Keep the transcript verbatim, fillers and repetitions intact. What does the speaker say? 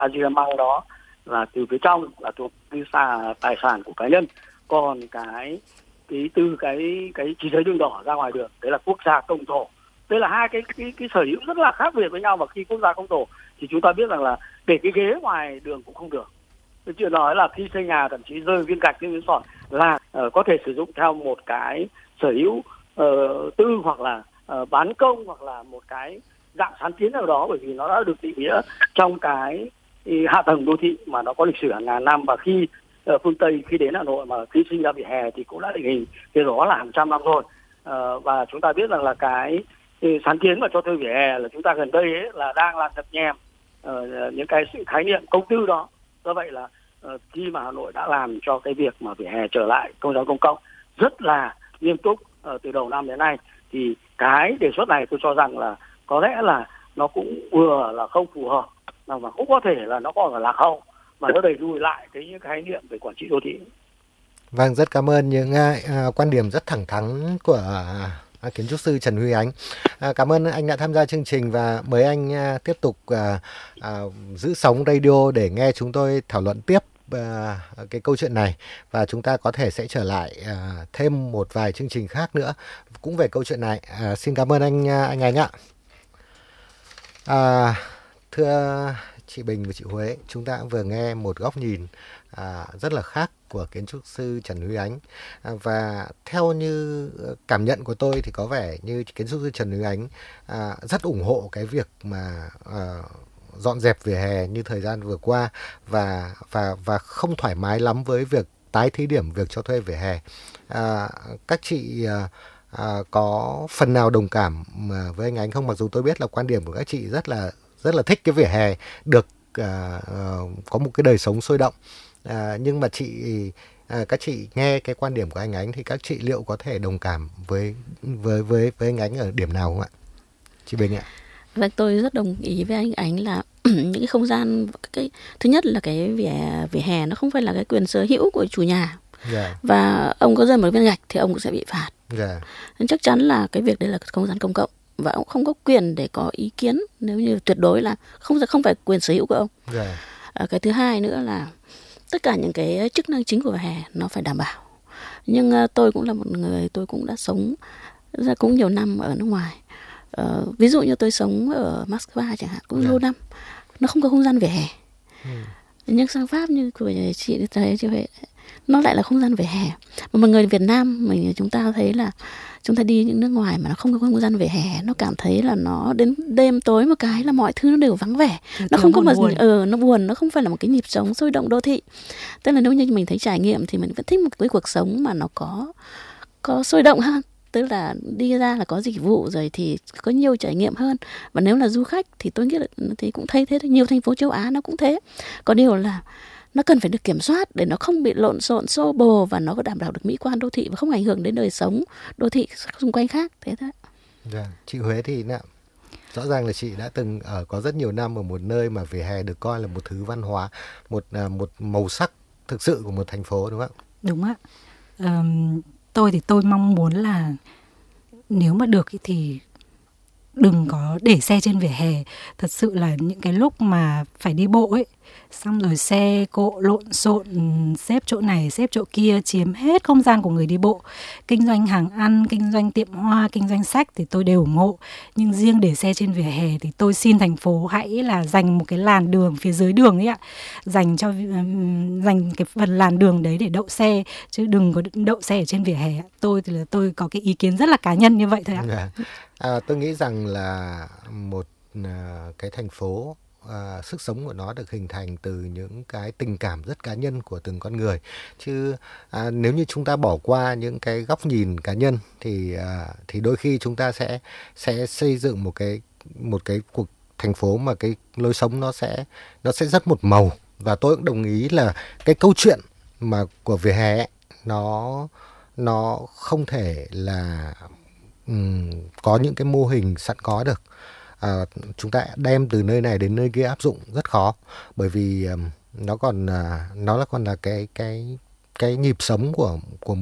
xi măng đó là từ phía trong là thuộc cái xa tài sản của cá nhân, còn cái cái từ cái cái chỉ giới đường đỏ ra ngoài đường đấy là quốc gia công thổ. Đây là hai cái cái cái sở hữu rất là khác biệt với nhau, và khi quốc gia công thổ thì chúng ta biết rằng là để cái ghế ngoài đường cũng không được. Tôi chưa nói là khi xây nhà thậm chí rơi viên gạch trên miếng sỏi là uh, có thể sử dụng theo một cái sở hữu uh, tư, hoặc là uh, bán công, hoặc là một cái dạng sáng kiến nào đó, bởi vì nó đã được định nghĩa trong cái, cái hạ tầng đô thị mà nó có lịch sử hàng ngàn năm. Và khi uh, phương Tây khi đến Hà Nội mà khi sinh ra vỉa hè thì cũng đã định hình cái đó là hàng trăm năm rồi. Uh, và chúng ta biết rằng là cái, cái sáng kiến mà cho thuê vỉa hè là chúng ta gần đây ấy, là đang làm chặt nhèm uh, những cái khái niệm công tư đó. Do vậy là uh, khi mà Hà Nội đã làm cho cái việc mà vỉa hè trở lại công giao công cộng rất là nghiêm túc uh, từ đầu năm đến nay, thì cái đề xuất này tôi cho rằng là có lẽ là nó cũng vừa là không phù hợp, mà cũng có thể là nó còn là lạc hậu, mà nó đẩy lùi lại cái những khái niệm về quản trị đô thị. Vâng, rất cảm ơn những uh, quan điểm rất thẳng thắn của uh, kiến trúc sư Trần Huy Ánh. Uh, cảm ơn anh đã tham gia chương trình, và mời anh uh, tiếp tục uh, uh, giữ sóng radio để nghe chúng tôi thảo luận tiếp uh, cái câu chuyện này, và chúng ta có thể sẽ trở lại uh, thêm một vài chương trình khác nữa cũng về câu chuyện này. Uh, xin cảm ơn anh uh, anh Ánh ạ. Uh, thưa chị Bình và chị Huế, chúng ta cũng vừa nghe một góc nhìn à, rất là khác của kiến trúc sư Trần Huy Ánh, à, và theo như cảm nhận của tôi thì có vẻ như kiến trúc sư Trần Huy Ánh à, rất ủng hộ cái việc mà à, dọn dẹp vỉa hè như thời gian vừa qua, và và và không thoải mái lắm với việc tái thí điểm việc cho thuê vỉa hè. À, các chị à, à, có phần nào đồng cảm với anh Ánh không? Mặc dù tôi biết là quan điểm của các chị rất là rất là thích cái vỉa hè được à, có một cái đời sống sôi động, à, nhưng mà chị à, các chị nghe cái quan điểm của anh Ánh thì các chị liệu có thể đồng cảm với với với với anh Ánh ở điểm nào không ạ? Chị Bình ạ. Vâng, tôi rất đồng ý với anh Ánh là những cái không gian, cái thứ nhất là cái vỉa vỉa hè nó không phải là cái quyền sở hữu của chủ nhà. Yeah. Và ông có rơi một viên gạch thì ông cũng sẽ bị phạt. Yeah. Nên chắc chắn là cái việc đấy là không gian công cộng, và ông không có quyền để có ý kiến, nếu như tuyệt đối là không không phải quyền sở hữu của ông. Yeah. À, cái thứ hai nữa là tất cả những cái chức năng chính của vỉa hè nó phải đảm bảo. Nhưng uh, tôi cũng là một người, tôi cũng đã sống ra cũng nhiều năm ở nước ngoài. Uh, ví dụ như tôi sống ở Moscow chẳng hạn, cũng yeah. lâu năm, nó không có không gian vỉa hè. Mm. Nhưng sang Pháp như của chị thấy như vậy, nó lại là không gian vỉa hè. Mà một người Việt Nam mình, chúng ta thấy là chúng ta đi những nước ngoài mà nó không có không gian vỉa hè, nó cảm thấy là nó đến đêm tối một cái là mọi thứ nó đều vắng vẻ, nó, nó không có một ờ nó buồn, nó không phải là một cái nhịp sống sôi động đô thị. Tức là nếu như mình thấy trải nghiệm thì mình vẫn thích một cái cuộc sống mà nó có có sôi động hơn, tức là đi ra là có dịch vụ rồi thì có nhiều trải nghiệm hơn. Và nếu là du khách thì tôi nghĩ là thì cũng thấy thế, nhiều thành phố châu Á nó cũng thế. Có điều là nó cần phải được kiểm soát để nó không bị lộn xộn xô bồ, và nó có đảm bảo được mỹ quan đô thị và không ảnh hưởng đến đời sống đô thị xung quanh khác. Thế thôi. Yeah. Chị Huế thì nào? Rõ ràng là chị đã từng ở có rất nhiều năm ở một nơi mà vỉa hè được coi là một thứ văn hóa, một một màu sắc thực sự của một thành phố, đúng không ạ? Đúng ạ. Um, tôi thì tôi mong muốn là nếu mà được thì đừng có để xe trên vỉa hè. Thật sự là những cái lúc mà phải đi bộ ấy, xong rồi xe cộ lộn xộn, xếp chỗ này xếp chỗ kia, chiếm hết không gian của người đi bộ. Kinh doanh hàng ăn, kinh doanh tiệm hoa, kinh doanh sách thì tôi đều ủng hộ. Nhưng riêng để xe trên vỉa hè thì tôi xin thành phố hãy là dành một cái làn đường phía dưới đường ấy ạ, dành cho dành cái phần làn đường đấy để đậu xe, chứ đừng có đậu xe ở trên vỉa hè. Tôi thì là tôi có cái ý kiến rất là cá nhân như vậy thôi ạ. Yeah. À, tôi nghĩ rằng là một uh, cái thành phố, À, sức sống của nó được hình thành từ những cái tình cảm rất cá nhân của từng con người, chứ à, nếu như chúng ta bỏ qua những cái góc nhìn cá nhân thì à, thì đôi khi chúng ta sẽ sẽ xây dựng một cái một cái cuộc thành phố mà cái lối sống nó sẽ nó sẽ rất một màu. Và tôi cũng đồng ý là cái câu chuyện mà của vỉa hè ấy, nó nó không thể là um, có những cái mô hình sẵn có được. À, chúng ta đem từ nơi này đến nơi kia áp dụng rất khó, bởi vì um, nó còn uh, nó là còn là cái cái cái nhịp sống của của